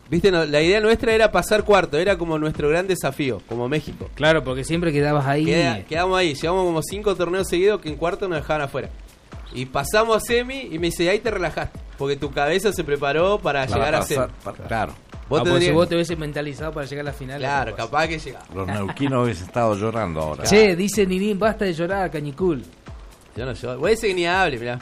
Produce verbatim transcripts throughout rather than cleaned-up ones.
Viste, no, la idea nuestra era pasar cuarto, era como nuestro gran desafío, como México. Claro, porque siempre quedabas ahí. Queda, quedamos ahí, llevamos como cinco torneos seguidos que en cuarto nos dejaban afuera. Y pasamos a semi y me dice, ahí te relajaste, porque tu cabeza se preparó para, para llegar pasar, a semi. Para, claro. Vos, ah, tendrías... si vos te hubiese mentalizado para llegar a la final. Claro, capaz que llegaba. Los neuquinos hubiesen estado llorando ahora. Che, claro. Dice Ninín, basta de llorar, Cañicul. Yo no lloro. Voy a decir que ni hable, mirá.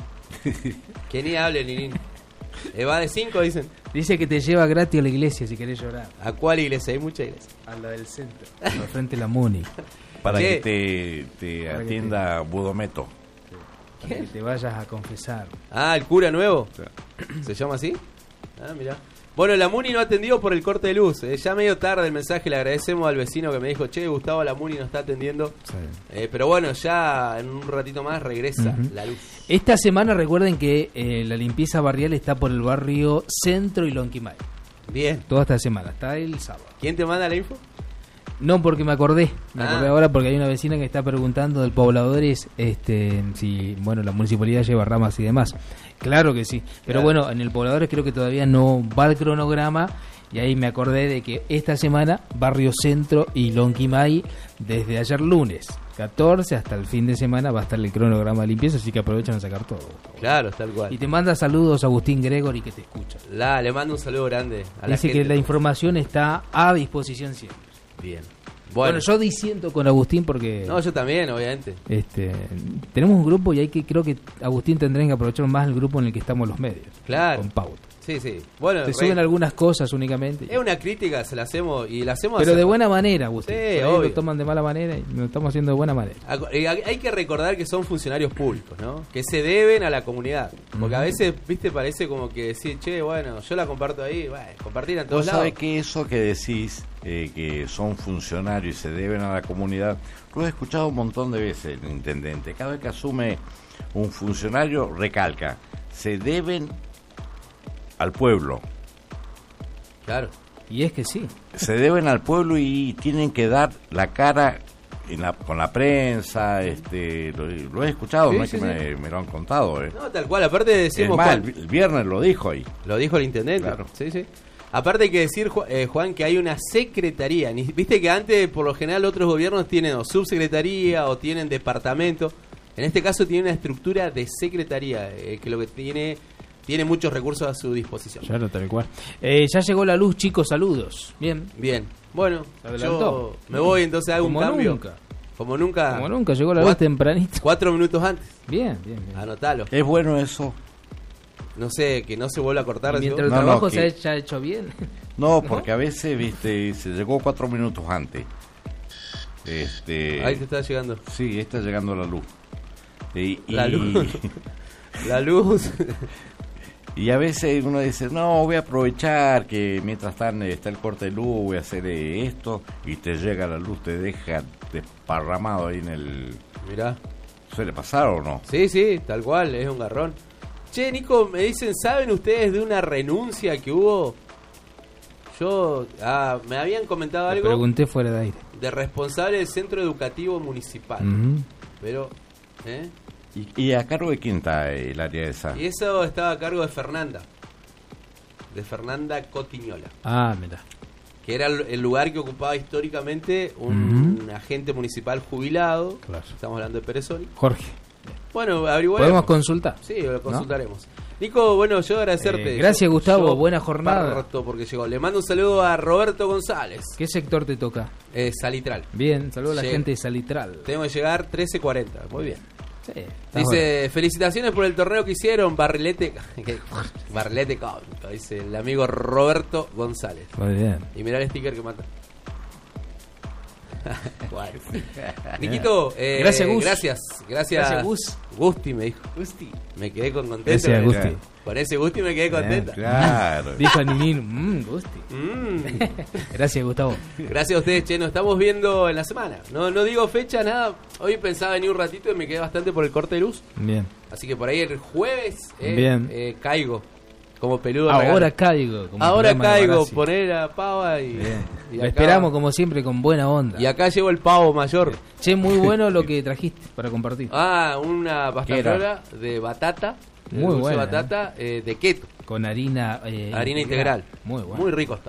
Que ni hable, Ninín. Eh, va de cinco, dicen. Dice que te lleva gratis a la iglesia si querés llorar. ¿A cuál iglesia? Hay mucha iglesia. A la del centro, al frente de la Muni. Para ¿Qué? que te, te Para atienda que te... Budometo. Para que te vayas a confesar. Ah, ¿el cura nuevo? Sí. ¿Se llama así? Ah, mirá. Bueno, la Muni no atendió por el corte de luz. Eh, ya medio tarde el mensaje, le agradecemos al vecino que me dijo, che, Gustavo, la Muni no está atendiendo. Sí. Eh, pero bueno, ya en un ratito más regresa uh-huh. la luz. Esta semana recuerden que eh, la limpieza barrial está por el barrio Centro y Lonquimay. Bien. Toda esta semana, hasta el sábado. ¿Quién te manda la info? No, porque me acordé, me ah. acordé ahora porque hay una vecina que está preguntando del pobladores este, si, bueno, la municipalidad lleva ramas y demás. Claro que sí, pero claro. Bueno, en el pobladores creo que todavía no va el cronograma y ahí me acordé de que esta semana Barrio Centro y Lonquimay desde ayer lunes catorce hasta el fin de semana va a estar el cronograma de limpieza, así que aprovechan a sacar todo. Claro, tal cual. Y te manda saludos Agustín Gregory que te escucha. La, le mando un saludo grande a la Dice gente. Que la información está a disposición siempre. Bien. Bueno, bueno, yo disiento con Agustín porque... No, yo también, obviamente. Este, tenemos un grupo y hay que creo que Agustín tendría que aprovechar más el grupo en el que estamos los medios. Claro. Con pauta. Sí, sí. Bueno, te suben algunas cosas únicamente. Es una crítica, se la hacemos y la hacemos... Pero de buena manera, Agustín. Sí, obvio. Lo toman de mala manera y lo estamos haciendo de buena manera. Hay que recordar que son funcionarios públicos, ¿no? Que se deben a la comunidad. Porque a veces, viste, parece como que decir, che, bueno, yo la comparto ahí, bueno, compartir en todos lados. ¿Sabes que eso que decís, eh, que son funcionarios y se deben a la comunidad, lo he escuchado un montón de veces el intendente? Cada vez que asume un funcionario, recalca, se deben al pueblo. Claro. Y es que sí. Se deben al pueblo y tienen que dar la cara en la, con la prensa. este Lo, lo he escuchado, sí, no es sí, que sí. me, me lo han contado. Eh. No, tal cual. Aparte decimos... Es más, el, el viernes lo dijo ahí. Lo dijo el intendente. Claro. Sí, sí. Aparte hay que decir, eh, Juan, que hay una secretaría. Viste que antes, por lo general, otros gobiernos tienen o subsecretaría o tienen departamento. En este caso tiene una estructura de secretaría, eh, que lo que tiene... Tiene muchos recursos a su disposición. Claro, tal cual. Eh, ya llegó la luz, chicos, saludos. Bien. Bien. Bueno, yo me voy, entonces hago Como un cambio. Nunca. Como nunca. Como nunca, llegó la luz tempranito. Cuatro minutos antes. Bien, bien, bien. Anotalo. Es bueno eso. No sé, que no se vuelva a cortar. Y mientras el no, trabajo no, se que... haya hecho bien. No, porque ¿no? A veces, viste, se llegó cuatro minutos antes. Este... Ahí te está llegando. Sí, está llegando la luz. Y, la y... luz. La luz. Y a veces uno dice, no, voy a aprovechar que mientras están, está el corte de luz, voy a hacer esto, y te llega la luz, te deja desparramado ahí en el... Mirá. ¿Suele pasar o no? Sí, sí, tal cual, es un garrón. Che, Nico, me dicen, ¿saben ustedes de una renuncia que hubo? Yo, ah, me habían comentado algo... Te pregunté fuera de aire. De responsable del centro educativo municipal. Uh-huh. Pero, ¿eh? ¿Y, ¿Y a cargo de quién está el área esa? Y eso estaba a cargo de Fernanda. De Fernanda Cotiñola. Ah, mira. Que era el lugar que ocupaba históricamente un uh-huh. agente municipal jubilado. Claro. Estamos hablando de Perezoni. Jorge. Bueno, averiguaremos. ¿Podemos consultar? Sí, lo consultaremos. ¿No? Nico, bueno, yo agradecerte. Eh, gracias, yo, Gustavo. Yo buena jornada. Parto porque llegó. Le mando un saludo a Roberto González. ¿Qué sector te toca? Eh, Salitral. Bien, saludo a la Llega. gente de Salitral. Tengo que llegar trece cuarenta. Muy bien. Sí, dice, bueno. Felicitaciones por el torneo que hicieron, Barrilete Barrilete Cómico, dice el amigo Roberto González. Muy bien. Y mirá el sticker que mata. Niquito, eh, gracias, Gus. Gracias, gracias. Gracias, Gus. Gusti me dijo. Gusti. Me quedé con contento. Gracias, con, Gusti. Con ese Gusti me quedé contenta. Claro. Dijo Ninín, mmm, Gusti. Mm. Gracias, Gustavo. Gracias a ustedes, che. Nos estamos viendo en la semana. No, no digo fecha, nada. Hoy pensaba venir un ratito y me quedé bastante por el corte de luz. Bien. Así que por ahí el jueves eh, Bien. Eh, caigo. Como peludo. Ahora regalo. caigo. Como Ahora caigo, poner a pava y... y lo acá, esperamos como siempre con buena onda. Y acá llegó el pavo mayor. Che, muy bueno lo que trajiste para compartir. Ah, una pasta de batata. Muy de buena. batata eh, de keto. Con harina... Eh, harina integral. integral. Muy bueno. Muy rico está.